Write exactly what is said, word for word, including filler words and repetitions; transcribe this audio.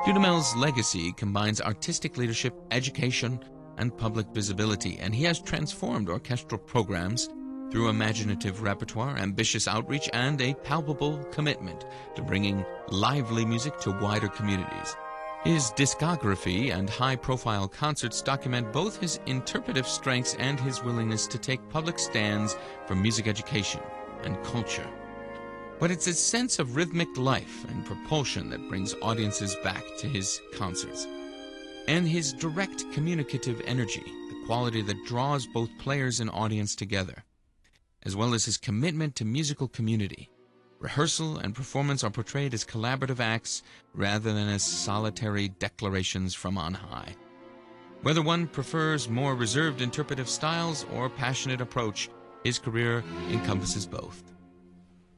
Dudamel's legacy combines artistic leadership, education, and public visibility, and he has transformed orchestral programs through imaginative repertoire, ambitious outreach, and a palpable commitment to bringing lively music to wider communities. His discography and high-profile concerts document both his interpretive strengths and his willingness to take public stands for music education and culture. But it's his sense of rhythmic life and propulsion that brings audiences back to his concerts. And his direct communicative energy, the quality that draws both players and audience together, as well as his commitment to musical community. Rehearsal and performance are portrayed as collaborative acts rather than as solitary declarations from on high. Whether one prefers more reserved interpretive styles or passionate approach, his career encompasses both.